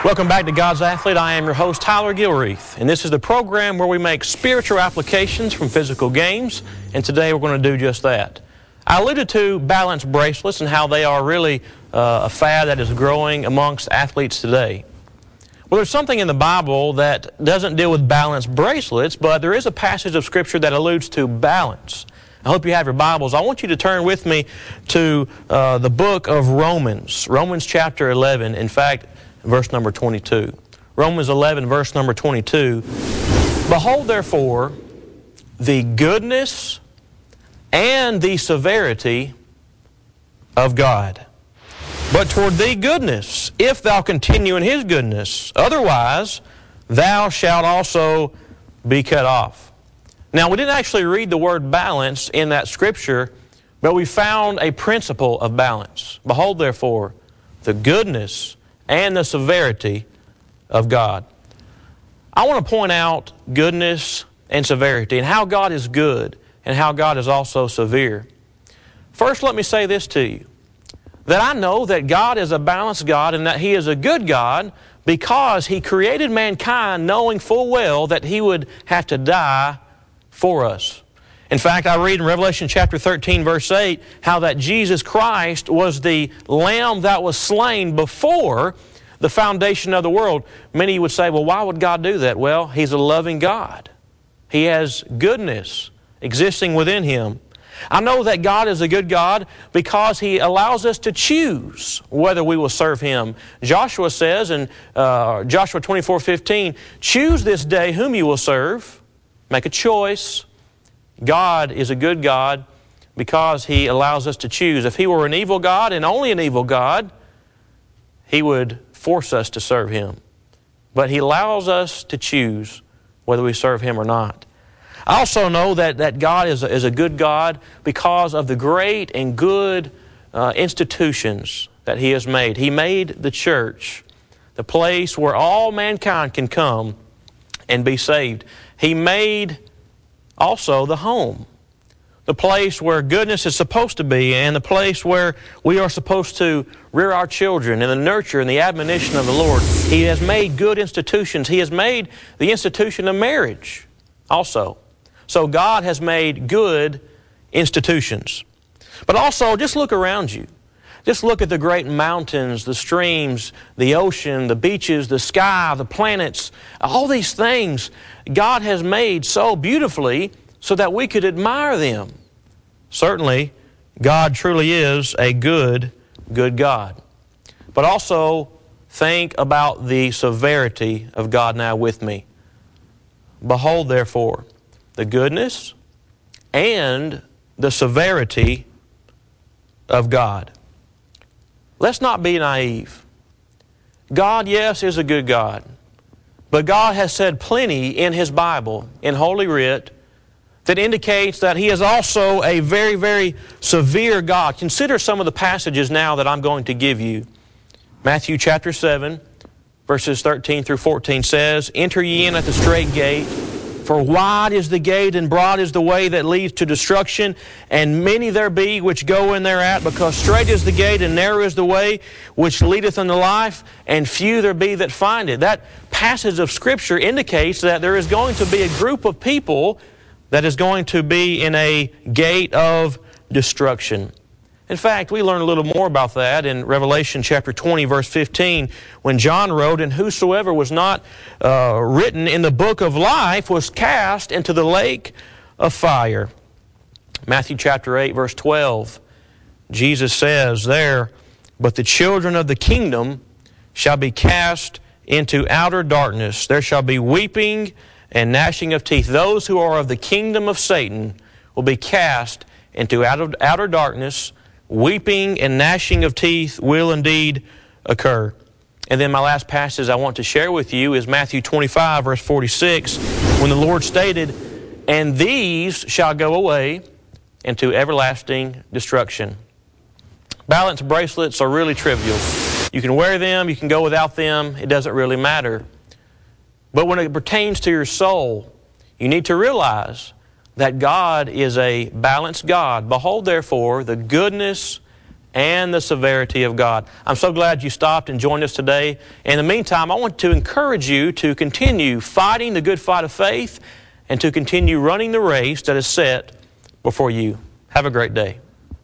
Welcome back to God's Athlete. I am your host, Tyler Gilreath, and this is the program where we make spiritual applications from physical games, and today we're going to do just that. I alluded to balance bracelets and how they are really a fad that is growing amongst athletes today. Well, there's something in the Bible that doesn't deal with balance bracelets, but there is a passage of Scripture that alludes to balance. I hope you have your Bibles. I want you to turn with me to the book of Romans, Romans chapter 11. In fact, verse number 22. Romans 11, verse number 22. Behold, therefore, the goodness and the severity of God. But toward thee goodness, if thou continue in His goodness. Otherwise, thou shalt also be cut off. Now, we didn't actually read the word balance in that Scripture, but we found a principle of balance. Behold, therefore, the goodness and the severity of God. I want to point out goodness and severity and how God is good and how God is also severe. First, let me say this to you, that I know that God is a balanced God and that He is a good God because He created mankind knowing full well that He would have to die for us. In fact, I read in Revelation chapter 13, verse 8, how that Jesus Christ was the Lamb that was slain before the foundation of the world. Many would say, well, why would God do that? Well, He's a loving God. He has goodness existing within Him. I know that God is a good God because He allows us to choose whether we will serve Him. Joshua says in Joshua 24:15, choose this day whom you will serve. Make a choice. God is a good God because He allows us to choose. If He were an evil God and only an evil God, He would force us to serve Him. But He allows us to choose whether we serve Him or not. I also know that God is a good God because of the great and good institutions that He has made. He made the church, the place where all mankind can come and be saved. He made also the home, the place where goodness is supposed to be and the place where we are supposed to rear our children in the nurture and the admonition of the Lord. He has made good institutions. He has made the institution of marriage also. So God has made good institutions. But also, just look around you. Just look at the great mountains, the streams, the ocean, the beaches, the sky, the planets. All these things God has made so beautifully so that we could admire them. Certainly, God truly is a good God. But also, think about the severity of God now with me. Behold, therefore, the goodness and the severity of God. Let's not be naive. God, yes, is a good God. But God has said plenty in His Bible, in Holy Writ, that indicates that He is also a very, very severe God. Consider some of the passages now that I'm going to give you. Matthew chapter 7, verses 13 through 14 says, enter ye in at the strait gate, for wide is the gate and broad is the way that leads to destruction, and many there be which go in thereat, because strait is the gate and narrow is the way which leadeth unto life, and few there be that find it. That passage of Scripture indicates that there is going to be a group of people that is going to be in a gate of destruction. In fact, we learn a little more about that in Revelation chapter 20, verse 15, when John wrote, and whosoever was not written in the book of life was cast into the lake of fire. Matthew chapter 8, verse 12, Jesus says there, but the children of the kingdom shall be cast into outer darkness. There shall be weeping and gnashing of teeth. Those who are of the kingdom of Satan will be cast into outer darkness. Weeping and gnashing of teeth will indeed occur. And then my last passage I want to share with you is Matthew 25, verse 46, when the Lord stated, and these shall go away into everlasting destruction. Balance bracelets are really trivial. You can wear them, you can go without them, it doesn't really matter. But when it pertains to your soul, you need to realize that God is a balanced God. Behold, therefore, the goodness and the severity of God. I'm so glad you stopped and joined us today. In the meantime, I want to encourage you to continue fighting the good fight of faith and to continue running the race that is set before you. Have a great day.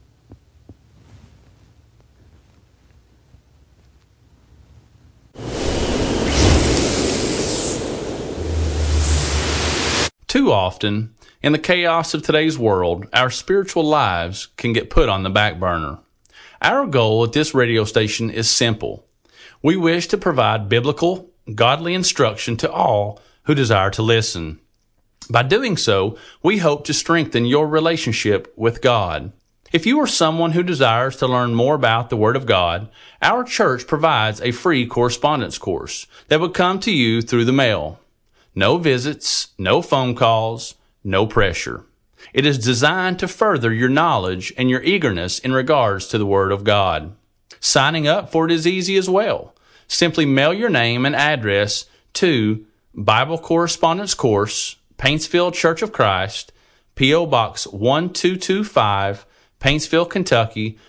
Too often, in the chaos of today's world, our spiritual lives can get put on the back burner. Our goal at this radio station is simple. We wish to provide biblical, godly instruction to all who desire to listen. By doing so, we hope to strengthen your relationship with God. If you are someone who desires to learn more about the Word of God, our church provides a free correspondence course that will come to you through the mail. No visits, no phone calls, no pressure. It is designed to further your knowledge and your eagerness in regards to the Word of God. Signing up for it is easy as well. Simply mail your name and address to Bible Correspondence Course, Paintsville Church of Christ, P.O. Box 1225, Paintsville, Kentucky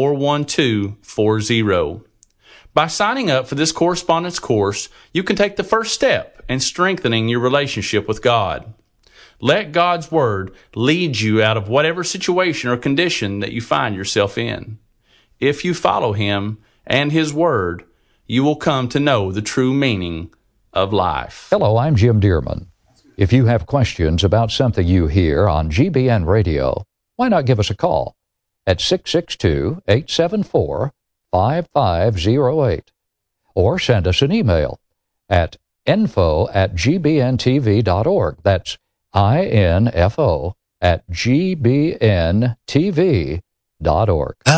41240. By signing up for this correspondence course, you can take the first step in strengthening your relationship with God. Let God's Word lead you out of whatever situation or condition that you find yourself in. If you follow Him and His Word, you will come to know the true meaning of life. Hello, I'm Jim Dearman. If you have questions about something you hear on GBN Radio, why not give us a call at 662-874-5508 or send us an email at info@gbntv.org. That's info@gbntv.org.